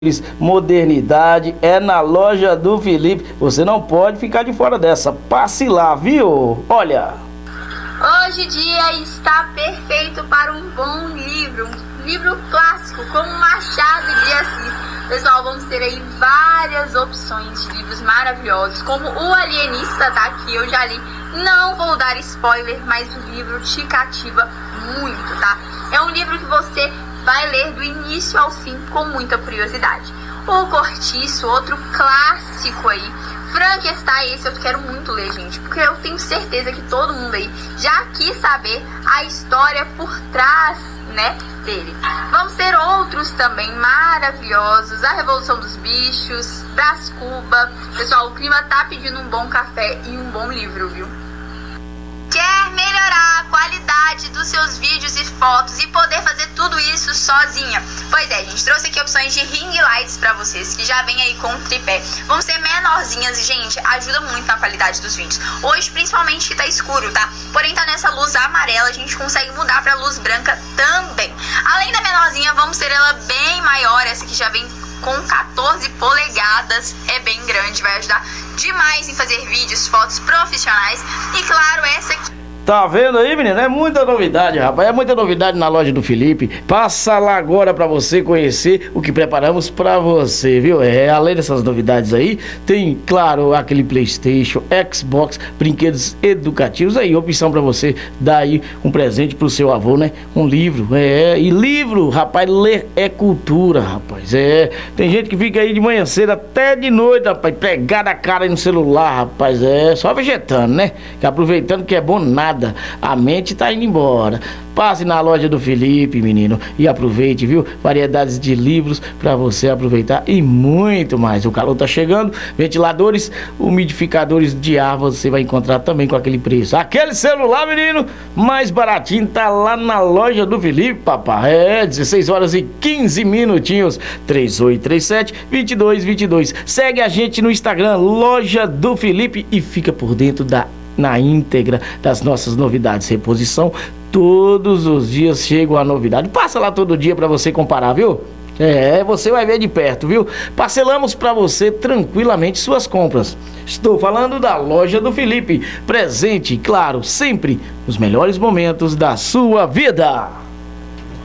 Modernidade é na loja do Felipe. Você não pode ficar de fora dessa. Passe lá, viu? Olha. Hoje o dia está perfeito para um bom livro. Um livro clássico, como Machado de Assis. Pessoal, vamos ter aí várias opções de livros maravilhosos, como O Alienista, tá? Que eu já li. Não vou dar spoiler, mas o livro te cativa muito, tá? É um livro que você vai ler do início ao fim com muita curiosidade. O Cortiço, outro clássico aí. Frankenstein, esse eu quero muito ler, gente, porque eu tenho certeza que todo mundo aí já quis saber a história por trás, né, dele. Vamos ter outros também maravilhosos. A Revolução dos Bichos, Brás Cuba. Pessoal, o clima tá pedindo um bom café e um bom livro, viu? Quer melhorar a qualidade dos seus vídeos e fotos e poder fazer tudo isso sozinha? Pois é, a gente trouxe aqui opções de ring lights pra vocês, que já vem aí com tripé. Vão ser menorzinhas e, gente, ajuda muito na qualidade dos vídeos. Hoje, principalmente, que tá escuro, tá? Porém, tá nessa luz amarela, a gente consegue mudar pra luz branca também. Além da menorzinha, vamos ter ela bem maior, essa que já vem com 14 polegadas, é bem grande, vai ajudar demais em fazer vídeos, fotos profissionais. E claro, essa aqui. Tá vendo aí, menino? É muita novidade, rapaz. É muita novidade na loja do Felipe. Passa lá agora pra você conhecer o que preparamos pra você, viu? Além dessas novidades aí, tem, claro, aquele PlayStation, Xbox, brinquedos educativos aí, opção pra você dar aí um presente pro seu avô, né? Um livro, e livro, rapaz, ler é cultura, rapaz. Tem gente que fica aí de manhã cedo até de noite, rapaz, pegada a cara aí no celular, rapaz. Só vegetando, né? Que aproveitando que é bom nada. A mente tá indo embora. Passe na loja do Felipe, menino, e aproveite, viu? Variedades de livros para você aproveitar e muito mais. O calor tá chegando, ventiladores, umidificadores de ar você vai encontrar também com aquele preço. Aquele celular, menino, mais baratinho, tá lá na loja do Felipe, papai. 16 horas e 15 minutinhos. 3837-2222. Segue a gente no Instagram, Loja do Felipe, e fica por dentro na íntegra das nossas novidades. Reposição, todos os dias chega uma novidade. Passa lá todo dia para você comparar, viu? Você vai ver de perto, viu? Parcelamos para você tranquilamente suas compras. Estou falando da loja do Felipe. Presente, claro, sempre nos melhores momentos da sua vida.